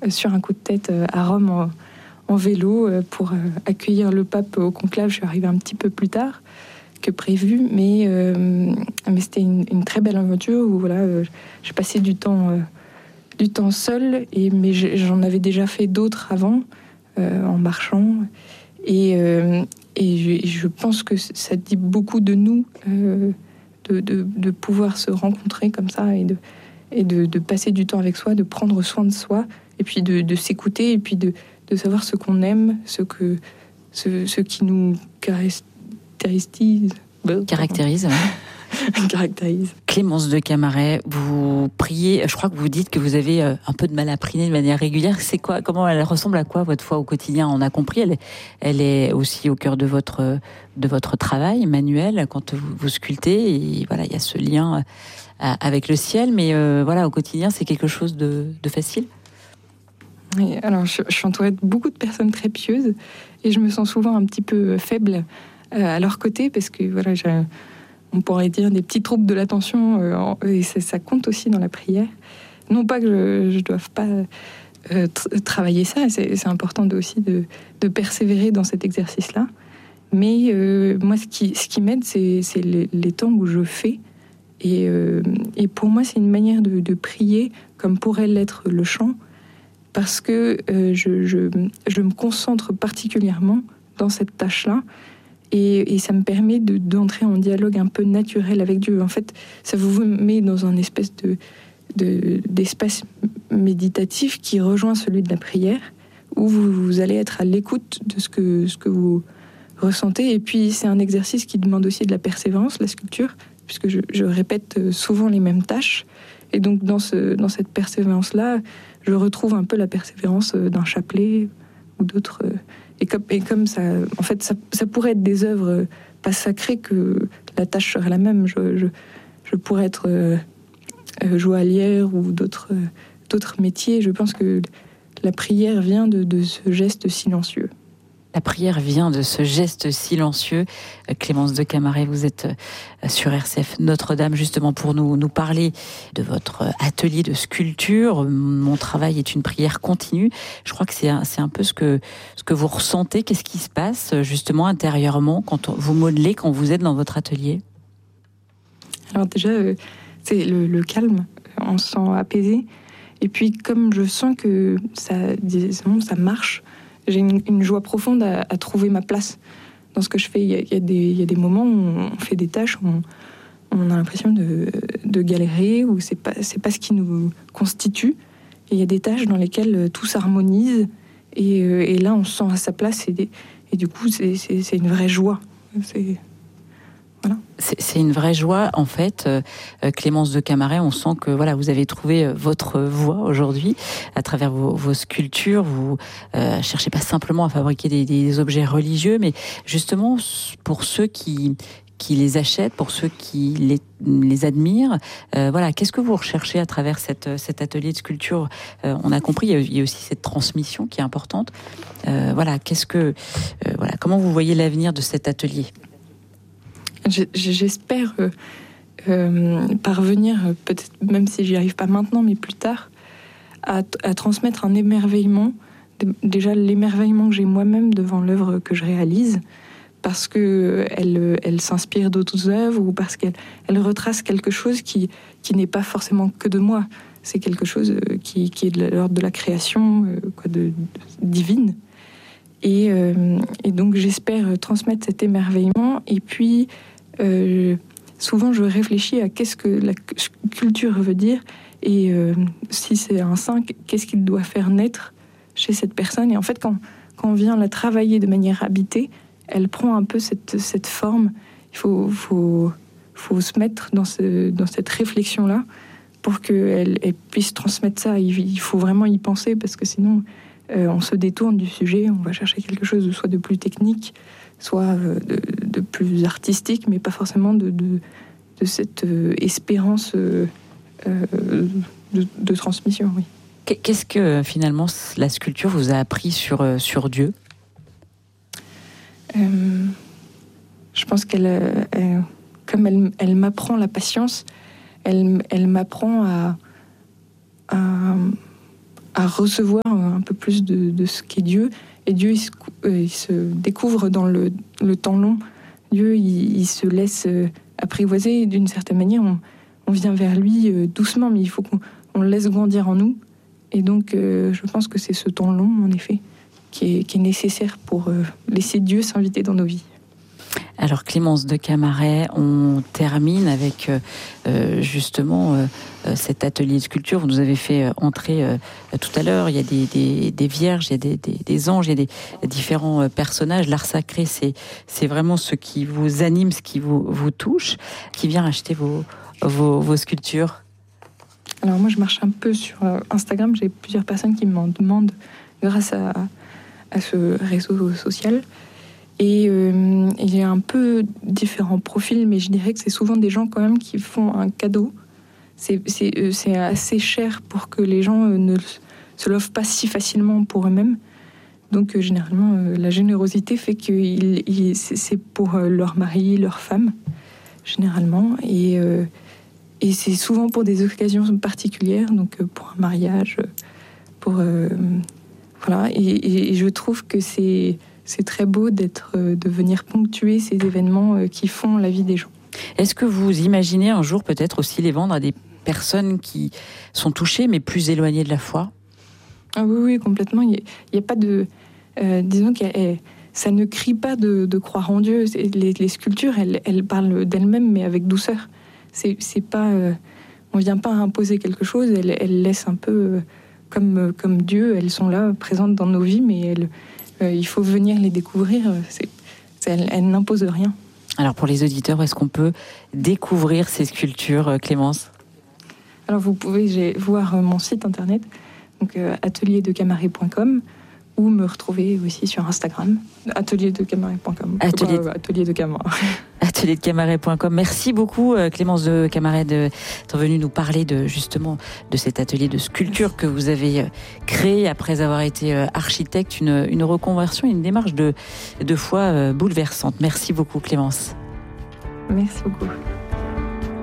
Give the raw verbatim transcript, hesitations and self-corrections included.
sur un coup de tête à Rome en, en vélo pour accueillir le pape au conclave. Je suis arrivée un petit peu plus tard que prévu, mais, euh, mais c'était une, une très belle aventure où voilà, euh, j'ai passé du temps, euh, du temps seule, et, mais j'en avais déjà fait d'autres avant, euh, en marchant. Et, euh, et je, je pense que ça dit beaucoup de nous, euh, de, de, de pouvoir se rencontrer comme ça et, de, et de, de passer du temps avec soi, de prendre soin de soi, et puis de, de s'écouter, et puis de, de savoir ce qu'on aime, ce, que, ce, ce qui nous caractérise. Caractérise. Caractérise. Clémence de Camaret, vous priez, je crois que vous dites que vous avez un peu de mal à prier de manière régulière. C'est quoi, comment elle ressemble à quoi votre foi au quotidien? On a compris, elle est, elle est aussi au cœur de votre, de votre travail manuel quand vous, vous sculptez. Et voilà, il y a ce lien avec le ciel, mais euh, voilà, au quotidien, c'est quelque chose de, de facile. Oui, alors je, je suis entourée de beaucoup de personnes très pieuses et je me sens souvent un petit peu faible euh, à leur côté parce que voilà, j'ai, on pourrait dire des petits troubles de l'attention euh, et ça, ça compte aussi dans la prière. Non pas que je ne doive pas euh, t- travailler ça, c'est, c'est important de, aussi de, de persévérer dans cet exercice-là. Mais euh, moi, ce qui, ce qui m'aide, c'est, c'est les, les temps où je fais. Et, euh, et pour moi, c'est une manière de, de prier comme pourrait l'être le chant, parce que euh, je, je, je me concentre particulièrement dans cette tâche-là, et, et ça me permet de, d'entrer en dialogue un peu naturel avec Dieu. En fait, ça vous met dans un espèce de, de, d'espace méditatif qui rejoint celui de la prière, où vous, vous allez être à l'écoute de ce que, ce que vous ressentez. Et puis, c'est un exercice qui demande aussi de la persévérance, la sculpture, puisque je, je répète souvent les mêmes tâches. Et donc, dans, ce, dans cette persévérance-là, je retrouve un peu la persévérance d'un chapelet ou d'autres. Et comme, et comme ça, en fait, ça, ça pourrait être des œuvres pas sacrées que la tâche serait la même. Je, je, je pourrais être euh, joaillière ou d'autres, euh, d'autres métiers. Je pense que la prière vient de, de ce geste silencieux. La prière vient de ce geste silencieux. Clémence de Camaret, vous êtes sur R C F Notre-Dame justement pour nous, nous parler de votre atelier de sculpture. Mon travail est une prière continue. Je crois que c'est un, c'est un peu ce que, ce que vous ressentez. Qu'est-ce qui se passe justement intérieurement quand vous modelez, quand vous êtes dans votre atelier? Alors déjà, euh, c'est le, le calme. On se sent apaisé. Et puis comme je sens que ça, disons, ça marche, j'ai une, une joie profonde à, à trouver ma place dans ce que je fais. Il y a, il y a, des, il y a des moments où on fait des tâches où on, on a l'impression de, de galérer, où c'est pas, c'est pas ce qui nous constitue. Et il y a des tâches dans lesquelles tout s'harmonise, et, et là on se sent à sa place, et, et du coup c'est, c'est, c'est une vraie joie. C'est... Voilà. C'est, c'est une vraie joie, en fait. Euh, Clémence de Camaret, on sent que voilà, vous avez trouvé votre voie aujourd'hui à travers vos, vos sculptures. Vous euh, cherchez pas simplement à fabriquer des, des objets religieux, mais justement pour ceux qui qui les achètent, pour ceux qui les, les admirent. Euh, voilà, qu'est-ce que vous recherchez à travers cette, cet atelier de sculpture? euh, On a compris, il y, a, il y a aussi cette transmission qui est importante. Euh, voilà, qu'est-ce que, euh, voilà, comment vous voyez l'avenir de cet atelier? J'espère euh, euh, parvenir, peut-être même si j'y arrive pas maintenant, mais plus tard, à, à transmettre un émerveillement. Déjà l'émerveillement que j'ai moi-même devant l'œuvre que je réalise, parce que elle, elle s'inspire d'autres œuvres, ou parce qu'elle elle retrace quelque chose qui, qui n'est pas forcément que de moi. C'est quelque chose qui, qui est de l'ordre de la création, quoi, de, de divine. Et, euh, et donc j'espère transmettre cet émerveillement. Et puis euh, souvent je réfléchis à qu'est-ce que la sculpture veut dire, et euh, si c'est un saint, qu'est-ce qu'il doit faire naître chez cette personne. Et en fait, quand, quand on vient la travailler de manière habitée, elle prend un peu cette, cette forme. Il faut, faut, faut se mettre dans, ce, dans cette réflexion-là pour qu'elle elle puisse transmettre ça. Il, il faut vraiment y penser, parce que sinon euh, on se détourne du sujet, on va chercher quelque chose de soit de plus technique, soit euh, de, de plus artistique, mais pas forcément de, de, de cette euh, espérance euh, euh, de, de transmission. Oui. Qu'est-ce que finalement la sculpture vous a appris sur, sur Dieu? euh, Je pense qu'elle, elle, comme elle, elle m'apprend la patience, elle, elle m'apprend à, à, à recevoir un peu plus de, de ce qu'est Dieu. Et Dieu, il se, il se découvre dans le, le temps long. Dieu, il, il se laisse apprivoiser. Et d'une certaine manière, on, on vient vers lui doucement, mais il faut qu'on on le laisse grandir en nous. Et donc, euh, je pense que c'est ce temps long, en effet, qui est, qui est nécessaire pour euh, laisser Dieu s'inviter dans nos vies. Alors Clémence de Camaret, on termine avec euh, justement euh, cet atelier de sculpture. Vous nous avez fait entrer euh, tout à l'heure. Il y a des, des, des vierges, il y a des, des, des anges, il y a des différents personnages. L'art sacré, c'est, c'est vraiment ce qui vous anime, ce qui vous, vous touche. Qui vient acheter vos, vos, vos sculptures? Alors moi, je marche un peu sur Instagram. J'ai plusieurs personnes qui m'en demandent grâce à, à ce réseau social. Et euh, il y a un peu différents profils, mais je dirais que c'est souvent des gens quand même qui font un cadeau. C'est, c'est, c'est assez cher pour que les gens ne se l'offrent pas si facilement pour eux-mêmes. Donc euh, généralement, euh, la générosité fait que il, il, c'est pour euh, leur mari, leur femme, généralement. Et, euh, et c'est souvent pour des occasions particulières, donc euh, pour un mariage, pour... Euh, voilà. Et, et, et je trouve que c'est... C'est très beau d'être, de venir ponctuer ces événements qui font la vie des gens. Est-ce que vous imaginez un jour peut-être aussi les vendre à des personnes qui sont touchées mais plus éloignées de la foi? Ah oui, oui, complètement. Il n'y a, a pas de... Euh, disons que ça ne crie pas de, de croire en Dieu. Les, les sculptures, elles, elles parlent d'elles-mêmes, mais avec douceur. C'est, c'est pas, euh, on ne vient pas imposer quelque chose. Elles, elles laissent un peu euh, comme, comme Dieu. Elles sont là, présentes dans nos vies, mais elles... Euh, il faut venir les découvrir, c'est, c'est, elles, elles n'imposent rien. Alors pour les auditeurs, où est-ce qu'on peut découvrir ces sculptures, Clémence? Alors vous pouvez voir mon site internet, donc euh, atelier de camaret point com, ou me retrouver aussi sur Instagram, atelier de camaret point com. Atelier, euh, atelier de Camaret. atelier de camaret point com. Merci beaucoup Clémence de Camaret d'être venue nous parler de justement de cet atelier de sculpture que vous avez créé après avoir été architecte, une, une reconversion, une démarche de, de foi bouleversante. Merci beaucoup Clémence. Merci beaucoup.